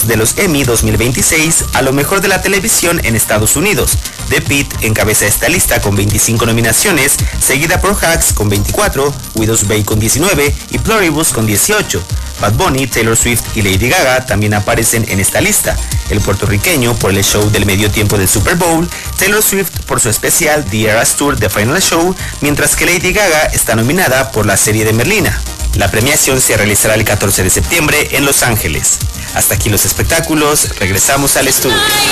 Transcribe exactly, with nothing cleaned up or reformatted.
de los Emmy dos mil veintiséis a lo mejor de la televisión en Estados Unidos. The Pitt encabeza esta lista con veinticinco nominaciones, seguida por Hacks con veinticuatro, Widow's Bay con diecinueve y Pluribus con dieciocho. Bad Bunny, Taylor Swift y Lady Gaga también aparecen en esta lista. El puertorriqueño por el show del medio tiempo del Super Bowl, Taylor Swift por su especial The Eras Tour The Final Show, mientras que Lady Gaga está nominada por la serie de Merlina. La premiación se realizará el catorce de septiembre en Los Ángeles. Hasta aquí los espectáculos, regresamos al estudio.